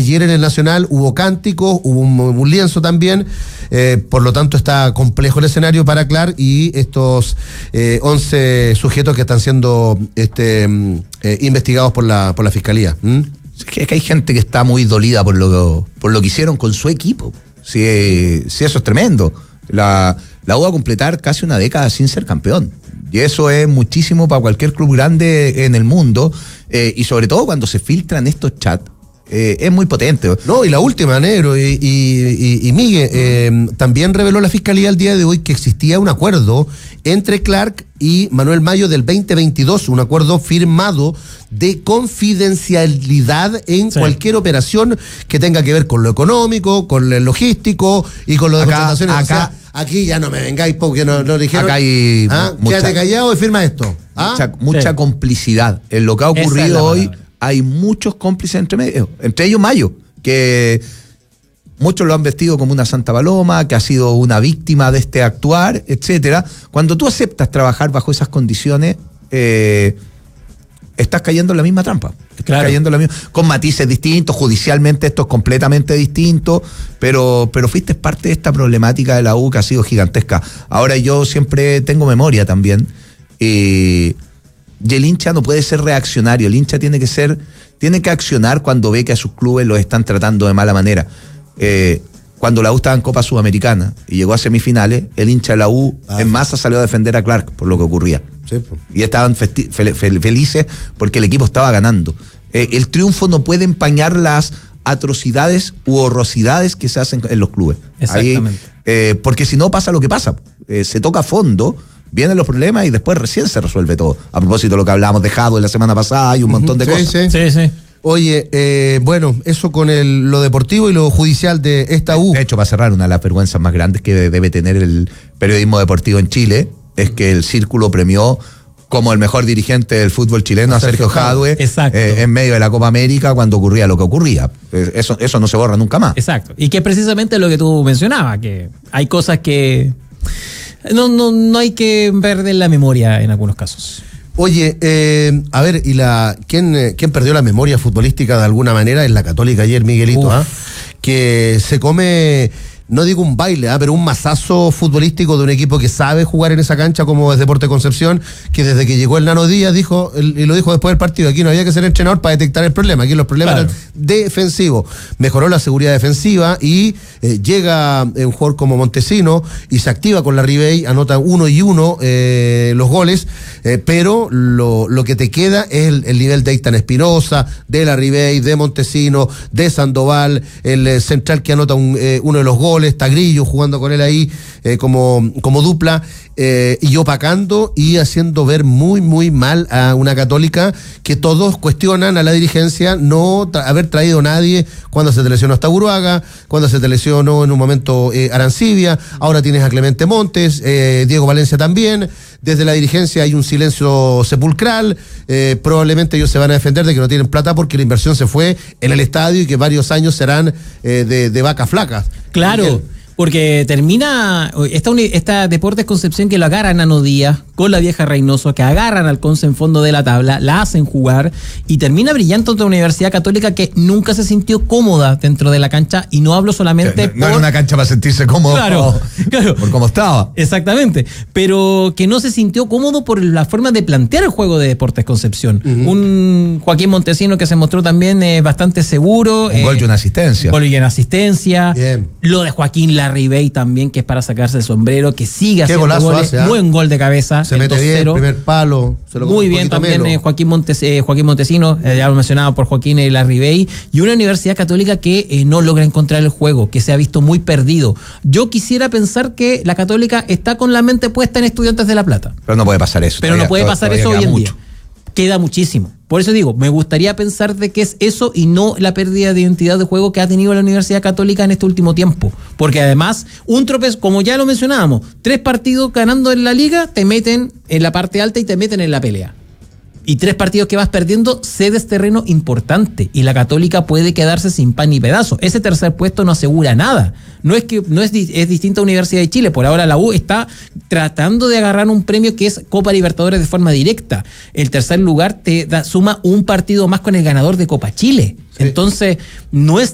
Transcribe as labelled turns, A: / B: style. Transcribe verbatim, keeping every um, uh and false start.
A: ayer en el Nacional hubo cánticos, hubo un, un lienzo también, eh, por lo tanto está complejo el escenario para Clark y estos eh, once sujetos que están siendo este, eh, investigados por la, por la Fiscalía. ¿Mm?
B: Es que, es que hay gente que está muy dolida por lo, por lo que hicieron con su equipo. Sí, sí, eso es tremendo. La, la U va a completar casi una década sin ser campeón. Y eso es muchísimo para cualquier club grande en el mundo. Eh, y sobre todo cuando se filtran estos chats. Eh, es muy potente.
A: No, y la última, Negro, y, y, y, y Miguel, eh, también reveló la Fiscalía el día de hoy que existía un acuerdo entre Clark y Manuel Mayo del veinte veintidós, un acuerdo firmado de confidencialidad en sí. cualquier operación que tenga que ver con lo económico, con lo logístico y con lo de
B: acá,
A: contrataciones.
B: Acá,
A: o sea, aquí ya no me vengáis porque no, no dijeron.
B: Acá hay
A: ¿Ah?
B: mucha,
A: quédate callado y firma esto. ¿Ah?
B: Mucha, mucha sí. complicidad. En lo que ha ocurrido hoy hay muchos cómplices entre medio, entre ellos Mayo, que muchos lo han vestido como una Santa Paloma, que ha sido una víctima de este actuar, etcétera. Cuando tú aceptas trabajar bajo esas condiciones, eh, estás cayendo en la misma trampa. Estás claro. cayendo en la misma, con matices distintos, judicialmente esto es completamente distinto, pero, pero fuiste parte de esta problemática de la U que ha sido gigantesca. Ahora yo siempre tengo memoria también, eh, y el hincha no puede ser reaccionario, el hincha tiene que ser, tiene que accionar cuando ve que a sus clubes los están tratando de mala manera. Eh, cuando la U estaba en Copa Sudamericana y llegó a semifinales, el hincha de la U ah, en masa salió a defender a Clark por lo que ocurría. Sí, pues. Y estaban festi- fel- fel- felices porque el equipo estaba ganando. Eh, el triunfo no puede empañar las atrocidades u horrorosidades que se hacen en los clubes.
C: Exactamente.
B: Ahí, eh, porque si no pasa lo que pasa, eh, se toca a fondo, vienen los problemas y después recién se resuelve todo. A propósito de lo que hablábamos de Jadwe la semana pasada y un montón de
A: sí,
B: cosas.
A: Sí, sí. sí. Oye, eh, bueno, eso con el, lo deportivo y lo judicial de esta U.
B: De hecho, para cerrar, una de las vergüenzas más grandes que debe tener el periodismo deportivo en Chile es que el Círculo premió como el mejor dirigente del fútbol chileno a Sergio Jadwe eh, en medio de la Copa América cuando ocurría lo que ocurría. Eso, eso no se borra nunca más.
C: Exacto. Y que precisamente lo que tú mencionabas, que hay cosas que no, no, no hay que perder la memoria en algunos casos.
A: Oye, eh, a ver, y la ¿quién, eh, quién perdió la memoria futbolística de alguna manera es la Católica ayer, Miguelito, ¿ah? Que se come, no digo un baile, ¿ah? pero un mazazo futbolístico de un equipo que sabe jugar en esa cancha como es Deportes Concepción, que desde que llegó el Nano Díaz dijo, el, y lo dijo después del partido, aquí no había que ser entrenador para detectar el problema, aquí los problemas claro. eran defensivos. Mejoró la seguridad defensiva y eh, llega un jugador como Montesino y se activa con la Ribey, anota uno y uno eh, los goles, eh, pero lo, lo que te queda es el, el nivel de Eitan Espinosa, de la Ribey, de Montesino, de Sandoval, el eh, central que anota un, eh, uno de los goles, está Grillo jugando con él ahí eh, como, como dupla, eh, y opacando y haciendo ver muy muy mal a una Católica que todos cuestionan a la dirigencia no tra- haber traído a nadie cuando se te lesionó hasta Uruaga, cuando se te lesionó en un momento eh, Arancibia, ahora tienes a Clemente Montes, eh, Diego Valencia también. Desde la dirigencia hay un silencio sepulcral, eh, probablemente ellos se van a defender de que no tienen plata porque la inversión se fue en el estadio y que varios años serán eh, de, de vacas flacas.
C: Claro, Miguel. Porque termina esta, esta Deportes Concepción que lo agarran a Nano Díaz con la vieja Reynoso, que agarran al Conce en fondo de la tabla, la hacen jugar y termina brillando ante una Universidad Católica que nunca se sintió cómoda dentro de la cancha, y no hablo solamente
B: no,
C: por...
B: No era una cancha para sentirse cómodo
C: claro,
B: por,
C: claro.
B: por cómo estaba.
C: Exactamente, pero que no se sintió cómodo por la forma de plantear el juego de Deportes Concepción. Uh-huh. Un Joaquín Montesino que se mostró también eh, bastante seguro.
B: Un
C: eh,
B: gol y una asistencia.
C: Gol y una asistencia.
A: Bien.
C: Lo de Joaquín Larribey también, que es para sacarse el sombrero, que sigue
A: Qué
C: haciendo goles.
A: Hace, ¿eh?
C: Buen gol de cabeza.
A: Se mete bien, el primer palo. Se lo
C: Muy bien también eh, Joaquín, Montes, eh, Joaquín Montesino, eh, ya lo mencionaba por Joaquín eh, Larribey, y una Universidad Católica que eh, no logra encontrar el juego, que se ha visto muy perdido. Yo quisiera pensar que la Católica está con la mente puesta en Estudiantes de La Plata.
B: Pero no puede pasar eso.
C: Pero
B: todavía,
C: no puede pasar eso hoy en
B: mucho.
C: día. Queda muchísimo. Por eso digo, me gustaría pensar de que es eso y no la pérdida de identidad de juego que ha tenido la Universidad Católica en este último tiempo. Porque además, un tropez, como ya lo mencionábamos, tres partidos ganando en la liga, te meten en la parte alta y te meten en la pelea. Y tres partidos que vas perdiendo, cedes terreno importante. Y la Católica puede quedarse sin pan ni pedazo. Ese tercer puesto no asegura nada. No es que no es, es distinta a Universidad de Chile. Por ahora la U está tratando de agarrar un premio que es Copa Libertadores de forma directa. El tercer lugar te da, suma un partido más con el ganador de Copa Chile. Sí. Entonces, no es